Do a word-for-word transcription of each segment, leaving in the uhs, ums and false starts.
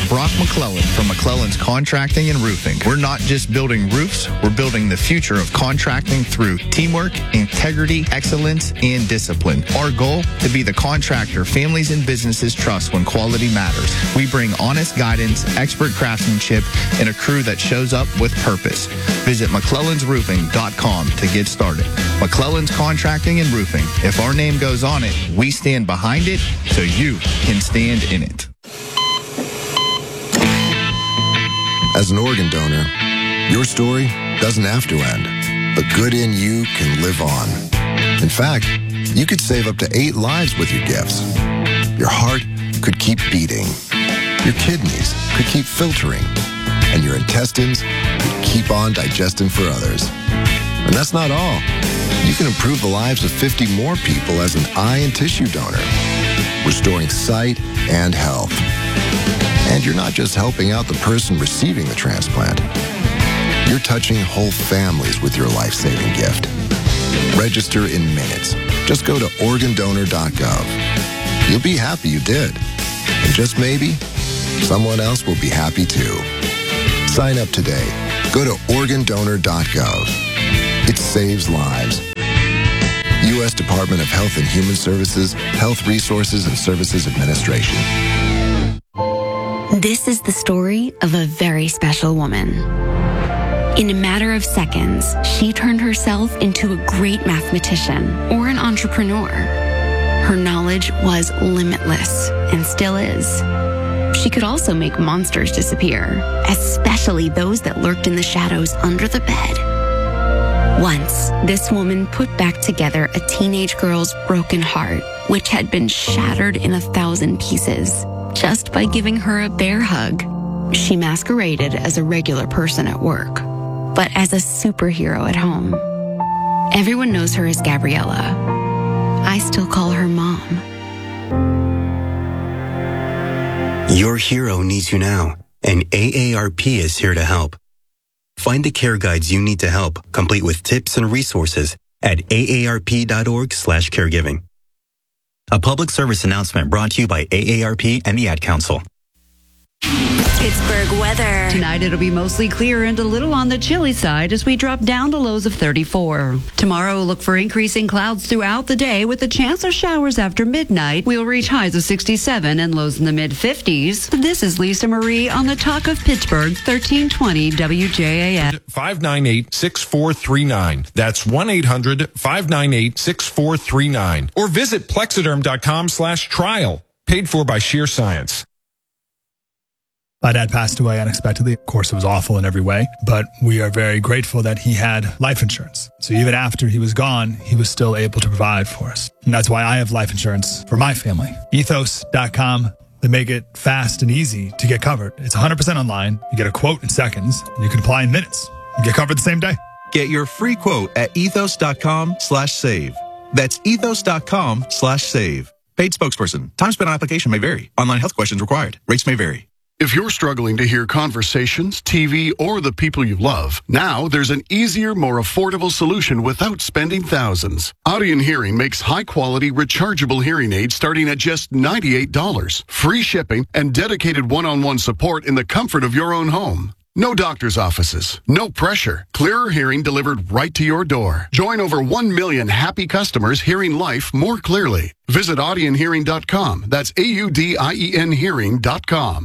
Brock McClellan from McClellan's Contracting and Roofing. We're not just building roofs, we're building the future of contracting through teamwork, integrity, excellence, and discipline. Our goal, to be the contractor families and businesses trust when quality matters. We bring honest guidance, expert craftsmanship, and a crew that shows up with purpose. Visit McClellans Roofing dot com to get started. McClellan's Contracting and Roofing. If our name goes on it, we stand behind it so you can stand in it. As an organ donor, your story doesn't have to end. The good in you can live on. In fact, you could save up to eight lives with your gifts. Your heart could keep beating. Your kidneys could keep filtering. And your intestines could keep on digesting for others. And that's not all. You can improve the lives of fifty more people as an eye and tissue donor, restoring sight and health. And you're not just helping out the person receiving the transplant. You're touching whole families with your life-saving gift. Register in minutes. Just go to organ donor dot gov. You'll be happy you did. And just maybe, someone else will be happy too. Sign up today. Go to organ donor dot gov. It saves lives. U S Department of Health and Human Services, Health Resources and Services Administration. This is the story of a very special woman. In a matter of seconds, she turned herself into a great mathematician or an entrepreneur. Her knowledge was limitless and still is. She could also make monsters disappear, especially those that lurked in the shadows under the bed. Once, this woman put back together a teenage girl's broken heart, which had been shattered in a thousand pieces, just by giving her a bear hug. She masqueraded as a regular person at work, but as a superhero at home. Everyone knows her as Gabriella. I still call her Mom. Your hero needs you now, and A A R P is here to help. Find the care guides you need to help, complete with tips and resources at A A R P dot org slash caregiving. A public service announcement brought to you by A A R P and the Ad Council. Pittsburgh weather. Tonight it'll be mostly clear and a little on the chilly side as we drop down to lows of thirty-four. Tomorrow, look for increasing clouds throughout the day with a chance of showers after midnight. We'll reach highs of sixty-seven and lows in the mid-fifties. This is Lisa Marie on the Talk of Pittsburgh, thirteen twenty W J A S. five nine eight, six four three nine. That's one eight hundred, five nine eight, six four three nine. Or visit plexiderm dot com slash trial. Paid for by Sheer Science. My dad passed away unexpectedly. Of course, it was awful in every way, but we are very grateful that he had life insurance. So even after he was gone, he was still able to provide for us. And that's why I have life insurance for my family. ethos dot com. They make it fast and easy to get covered. It's one hundred percent online. You get a quote in seconds, and you can apply in minutes. You get covered the same day. Get your free quote at ethos dot com slash save. That's ethos dot com slash save. Paid spokesperson. Time spent on application may vary. Online health questions required. Rates may vary. If you're struggling to hear conversations, T V, or the people you love, now there's an easier, more affordable solution without spending thousands. Audion Hearing makes high-quality, rechargeable hearing aids starting at just ninety-eight dollars. Free shipping and dedicated one-on-one support in the comfort of your own home. No doctor's offices, no pressure. Clearer hearing delivered right to your door. Join over one million happy customers hearing life more clearly. Visit audion hearing dot com. That's A U D I E N hearing dot com.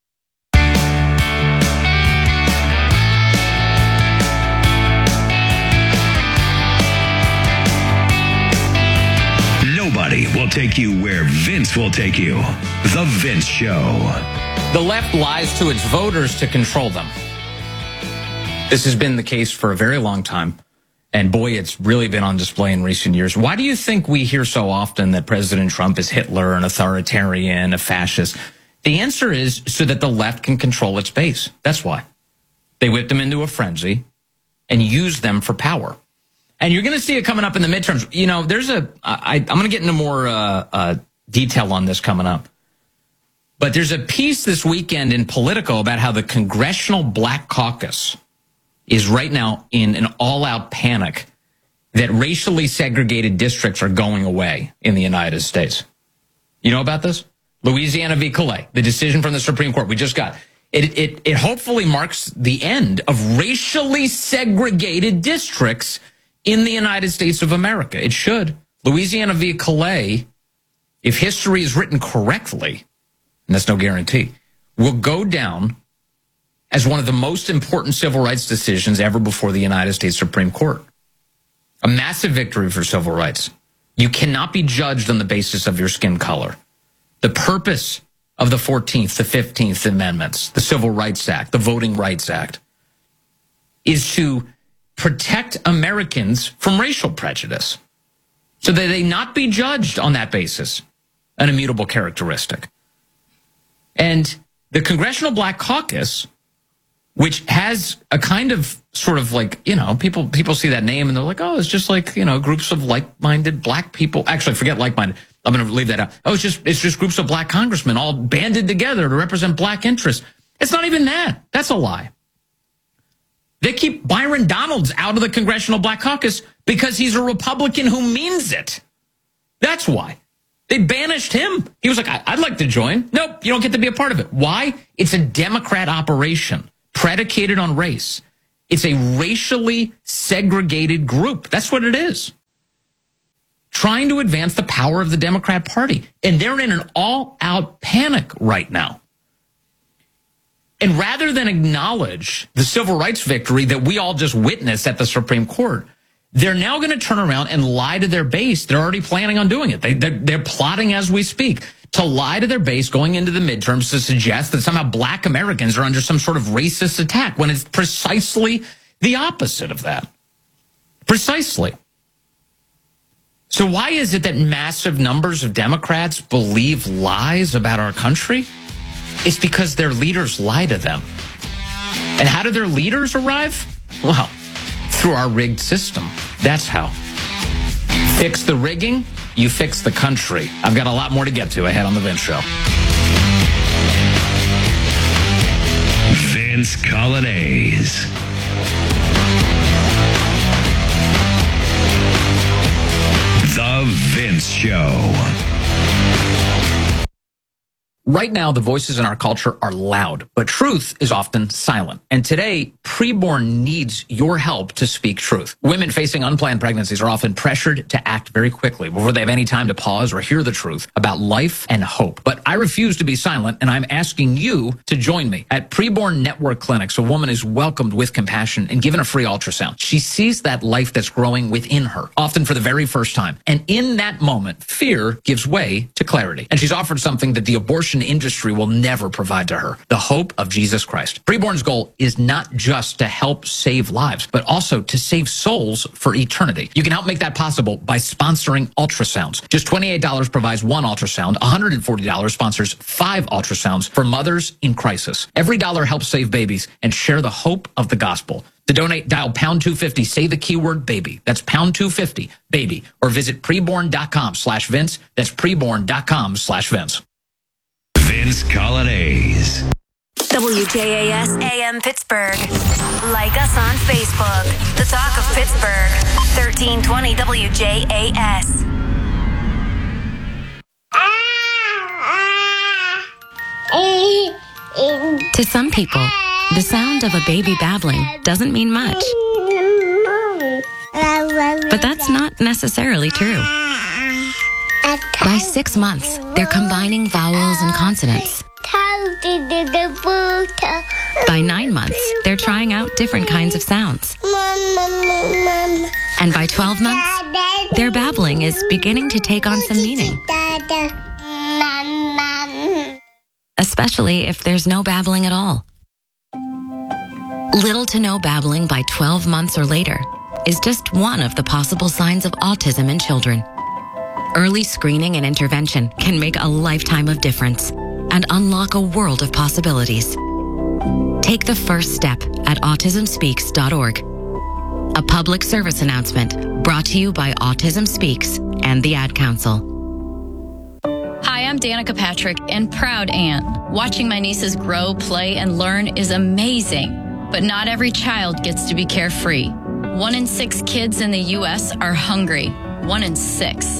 Nobody will take you where Vince will take you. The Vince Show. The left lies to its voters to control them. This has been the case for a very long time. And boy, it's really been on display in recent years. Why do you think we hear so often that President Trump is Hitler, an authoritarian, a fascist? The answer is so that the left can control its base. That's why. They whipped them into a frenzy and used them for power. And you're going to see it coming up in the midterms. You know, there's a, I, I'm going to get into more uh, uh, detail on this coming up. But there's a piece this weekend in Politico about how the Congressional Black Caucus is right now in an all-out panic that racially segregated districts are going away in the United States. You know about this? Louisiana v. Calais, the decision from the Supreme Court we just got. It, it, it hopefully marks the end of racially segregated districts in the United States of America. It should. Louisiana v. Calais, if history is written correctly, and that's no guarantee, will go down as one of the most important civil rights decisions ever before the United States Supreme Court. A massive victory for civil rights. You cannot be judged on the basis of your skin color. The purpose of the fourteenth, the fifteenth Amendments, the Civil Rights Act, the Voting Rights Act, is to protect Americans from racial prejudice so that they not be judged on that basis, an immutable characteristic. And the Congressional Black Caucus, which has a kind of sort of like, you know, people people see that name and they're like, oh, it's just like, you know, groups of like-minded black people. Actually, forget like-minded. I'm going to leave that out. Oh, it's just it's just groups of black congressmen all banded together to represent black interests. It's not even that. That's a lie. They keep Byron Donalds out of the Congressional Black Caucus because he's a Republican who means it. That's why. They banished him. He was like, I'd like to join. Nope, you don't get to be a part of it. Why? It's a Democrat operation predicated on race. It's a racially segregated group. That's what it is. Trying to advance the power of the Democrat Party. And they're in an all-out panic right now. And rather than acknowledge the civil rights victory that we all just witnessed at the Supreme Court, they're now going to turn around and lie to their base. They're already planning on doing it. They, they're, they're plotting as we speak to lie to their base going into the midterms to suggest that somehow black Americans are under some sort of racist attack when it's precisely the opposite of that. Precisely. So why is it that massive numbers of Democrats believe lies about our country? It's because their leaders lie to them. And how do their leaders arrive? Well, through our rigged system. That's how. Fix the rigging, you fix the country. I've got a lot more to get to ahead on The Vince Show. Vince Colonnese. The Vince Show. Right now, the voices in our culture are loud, but truth is often silent. And today, preborn needs your help to speak truth. Women facing unplanned pregnancies are often pressured to act very quickly before they have any time to pause or hear the truth about life and hope. But I refuse to be silent, and I'm asking you to join me. At Preborn Network Clinics, a woman is welcomed with compassion and given a free ultrasound. She sees that life that's growing within her, often for the very first time. And in that moment, fear gives way to clarity. And she's offered something that the abortion industry will never provide to her, the hope of Jesus Christ. Preborn's goal is not just to help save lives, but also to save souls for eternity. You can help make that possible by sponsoring ultrasounds. Just twenty-eight dollars provides one ultrasound. one hundred forty dollars sponsors five ultrasounds for mothers in crisis. Every dollar helps save babies and share the hope of the gospel. To donate, dial pound two fifty, say the keyword baby. That's pound two fifty, baby. Or visit preborn.com slash Vince. That's preborn.com slash Vince. Vince Colonnese. W J A S A M Pittsburgh. Like us on Facebook. The Talk of Pittsburgh. thirteen twenty W J A S. To some people, the sound of a baby babbling doesn't mean much. But that's not necessarily true. By six months, they're combining vowels and consonants. By nine months, they're trying out different kinds of sounds. And by twelve months, their babbling is beginning to take on some meaning. Especially if there's no babbling at all. Little to no babbling by twelve months or later is just one of the possible signs of autism in children. Early screening and intervention can make a lifetime of difference and unlock a world of possibilities. Take the first step at autism speaks dot org. A public service announcement brought to you by Autism Speaks and the Ad Council. Hi, I'm Danica Patrick and proud aunt. Watching my nieces grow, play, and learn is amazing, but not every child gets to be carefree. One in six kids in the U S are hungry. One in six.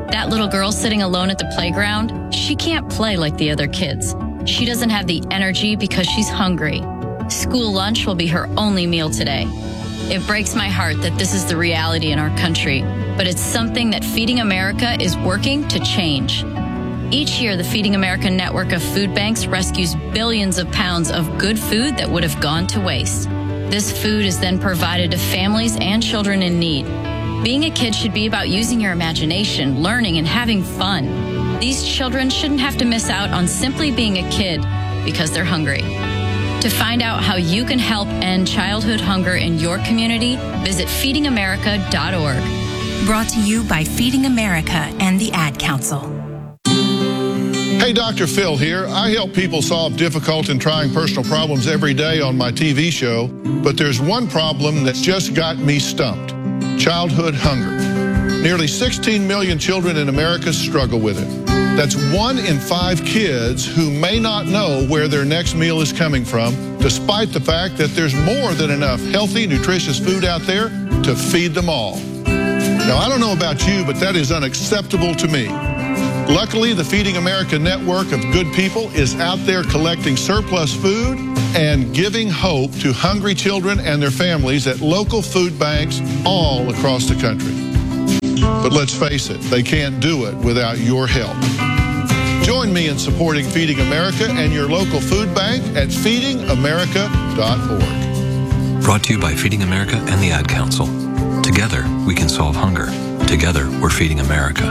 That little girl sitting alone at the playground, she can't play like the other kids. She doesn't have the energy because she's hungry. School lunch will be her only meal today. It breaks my heart that this is the reality in our country, but it's something that Feeding America is working to change. Each year, the Feeding America network of food banks rescues billions of pounds of good food that would have gone to waste. This food is then provided to families and children in need. Being a kid should be about using your imagination, learning, and having fun. These children shouldn't have to miss out on simply being a kid because they're hungry. To find out how you can help end childhood hunger in your community, visit feeding america dot org. Brought to you by Feeding America and the Ad Council. Hey, Doctor Phil here. I help people solve difficult and trying personal problems every day on my T V show, but there's one problem that's just got me stumped: childhood hunger. Nearly sixteen million children in America struggle with it. That's one in five kids who may not know where their next meal is coming from, despite the fact that there's more than enough healthy, nutritious food out there to feed them all. Now, I don't know about you, but that is unacceptable to me. Luckily, the Feeding America network of good people is out there collecting surplus food and giving hope to hungry children and their families at local food banks all across the country. But let's face it, they can't do it without your help. Join me in supporting Feeding America and your local food bank at feeding america dot org. Brought to you by Feeding America and the Ad Council. Together, we can solve hunger. Together, we're Feeding America.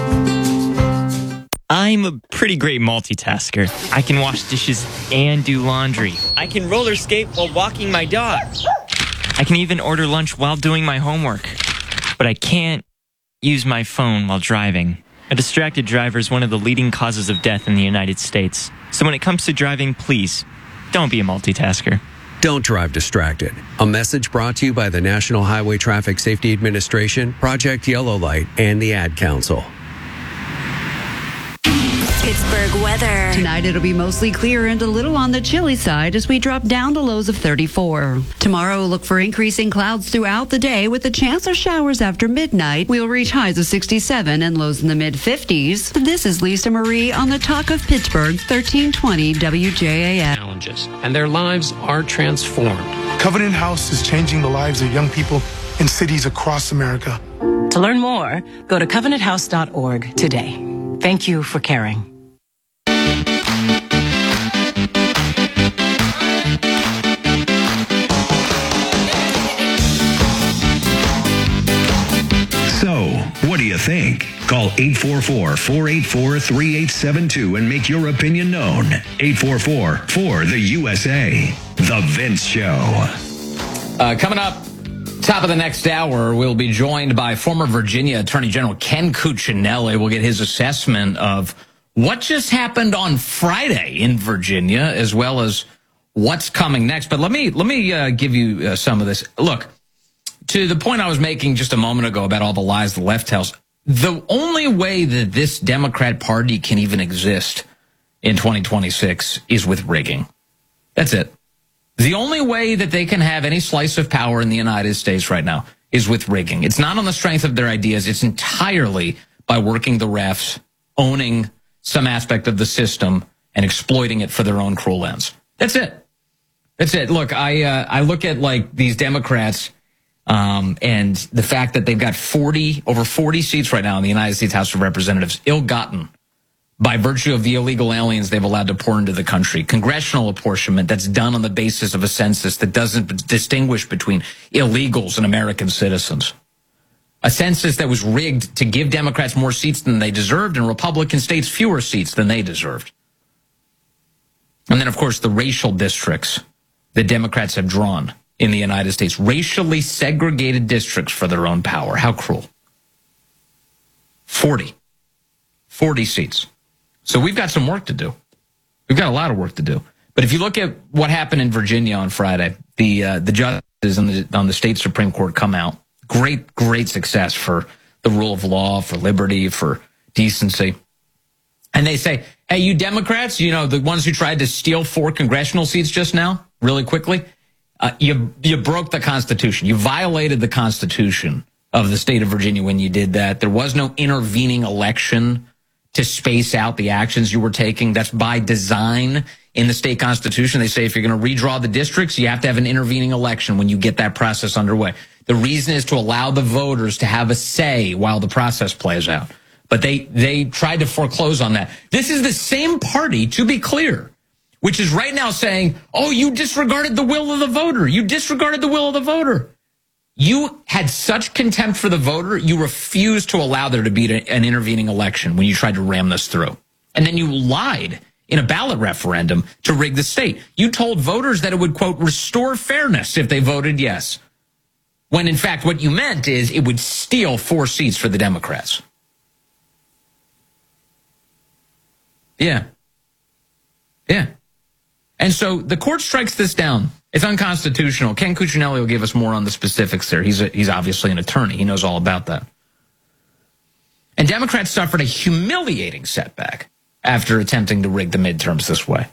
I'm a pretty great multitasker. I can wash dishes and do laundry. I can roller skate while walking my dog. I can even order lunch while doing my homework. But I can't use my phone while driving. A distracted driver is one of the leading causes of death in the United States. So when it comes to driving, please, don't be a multitasker. Don't drive distracted. A message brought to you by the National Highway Traffic Safety Administration, Project Yellow Light, and the Ad Council. Pittsburgh weather. Tonight it'll be mostly clear and a little on the chilly side as we drop down to lows of thirty-four. Tomorrow, look for increasing clouds throughout the day with a chance of showers after midnight. We'll reach highs of sixty-seven and lows in the mid-fifties. This is Lisa Marie on the Talk of Pittsburgh, thirteen twenty W J A S. Challenges, and their lives are transformed. Covenant House is changing the lives of young people in cities across America. To learn more, go to covenant house dot org today. Thank you for caring. So, what do you think? Call eight four four, four eight four, three eight seven two and make your opinion known. eight four four, four the U S A. The Vince Show. Uh, coming up, top of the next hour, we'll be joined by former Virginia Attorney General Ken Cuccinelli. We'll get his assessment of what just happened on Friday in Virginia, as well as what's coming next. But let me let me uh, give you uh, some of this. Look, to the point I was making just a moment ago about all the lies the left tells, the only way that this Democrat Party can even exist in twenty twenty-six is with rigging. That's it. The only way that they can have any slice of power in the United States right now is with rigging. It's not on the strength of their ideas. It's entirely by working the refs, owning some aspect of the system, and exploiting it for their own cruel ends. That's it. That's it. Look, I uh, I look at like these Democrats um, and the fact that they've got forty over forty seats right now in the United States House of Representatives, ill-gotten by virtue of the illegal aliens they've allowed to pour into the country. Congressional apportionment that's done on the basis of a census that doesn't distinguish between illegals and American citizens. A census that was rigged to give Democrats more seats than they deserved and Republican states fewer seats than they deserved. And then, of course, the racial districts that Democrats have drawn in the United States. Racially segregated districts for their own power. How cruel. forty. forty seats. So we've got some work to do. We've got a lot of work to do. But if you look at what happened in Virginia on Friday, the uh, the judges on the, on the state Supreme Court come out. Great, great success for the rule of law, for liberty, for decency. And they say, hey, you Democrats, you know, the ones who tried to steal four congressional seats just now, really quickly, uh, you you broke the Constitution. You violated the Constitution of the state of Virginia when you did that. There was no intervening election to space out the actions you were taking. That's by design in the state constitution. They say if you're going to redraw the districts, you have to have an intervening election when you get that process underway. The reason is to allow the voters to have a say while the process plays out. But they, they tried to foreclose on that. This is the same party, to be clear, which is right now saying, oh, you disregarded the will of the voter. You disregarded the will of the voter. You had such contempt for the voter, you refused to allow there to be an intervening election when you tried to ram this through. And then you lied in a ballot referendum to rig the state. You told voters that it would, quote, restore fairness if they voted yes. When, in fact, what you meant is it would steal four seats for the Democrats. Yeah. Yeah. And so the court strikes this down. It's unconstitutional. Ken Cuccinelli will give us more on the specifics there. He's a, he's obviously an attorney. He knows all about that. And Democrats suffered a humiliating setback after attempting to rig the midterms this way.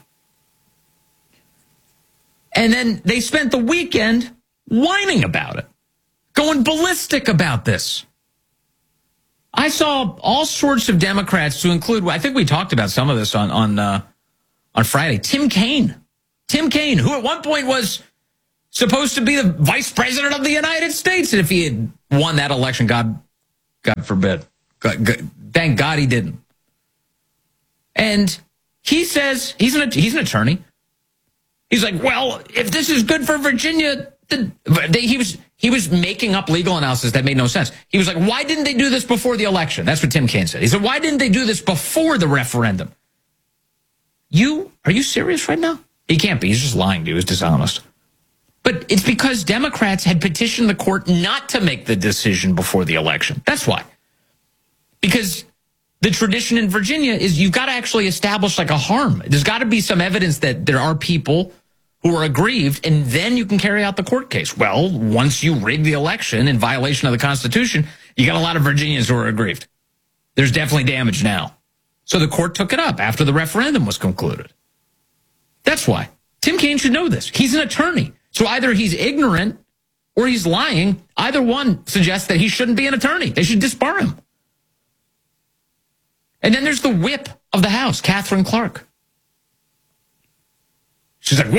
And then they spent the weekend whining about it, going ballistic about this. I saw all sorts of Democrats, to include, I think we talked about some of this on on uh, on Friday, Tim Kaine. Tim Kaine, who at one point was supposed to be the vice president of the United States. And if he had won that election, God, God forbid. God, God, thank God he didn't. And he says, he's an, he's an attorney. He's like, well, if this is good for Virginia, the, they, he was he was making up legal analysis that made no sense. He was like, why didn't they do this before the election? That's what Tim Kaine said. He said, why didn't they do this before the referendum? You, are you serious right now? He can't be. He's just lying to you. He's dishonest. But it's because Democrats had petitioned the court not to make the decision before the election. That's why. Because the tradition in Virginia is you've got to actually establish like a harm. There's got to be some evidence that there are people who are aggrieved, and then you can carry out the court case. Well, once you rig the election in violation of the Constitution, you got a lot of Virginians who are aggrieved. There's definitely damage now. So the court took it up after the referendum was concluded. That's why. Tim Kaine should know this. He's an attorney. So either he's ignorant or he's lying. Either one suggests that he shouldn't be an attorney. They should disbar him. And then there's the whip of the House, Catherine Clark. She's like,